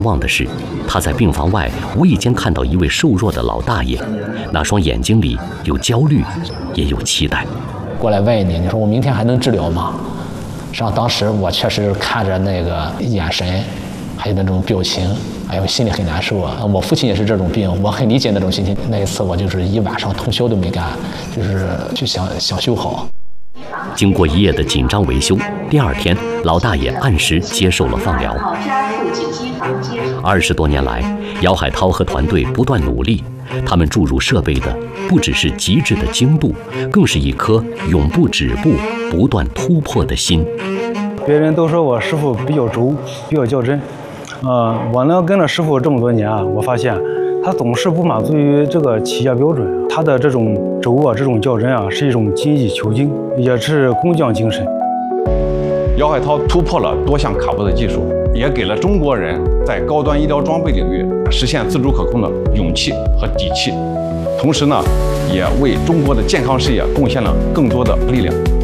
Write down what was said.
忘的是，他在病房外无意间看到一位瘦弱的老大爷，那双眼睛里有焦虑，也有期待。 过来问你，你说我明天还能治疗吗？实际上当时我确实看着那个眼神，还有那种表情，哎呦，心里很难受啊。我父亲也是这种病，我很理解那种心情。那一次我就是一晚上通宵都没干，就想修好。 经过一夜的紧张维修，第二天，老大爷按时接受了放疗。20多年来，姚海涛和团队不断努力，他们注入设备的不只是极致的精度，更是一颗永不止步、不断突破的心。 别人都说我师傅比较轴，比较较真，我呢跟了师傅这么多年啊，我发现他总是不满足于这个企业标准，他的这种轴啊，这种较真啊，是一种精益求精，也是工匠精神。 姚海涛突破了多项卡脖的技术，也给了中国人在高端医疗装备领域实现自主可控的勇气和底气，同时呢，也为中国的健康事业贡献了更多的力量。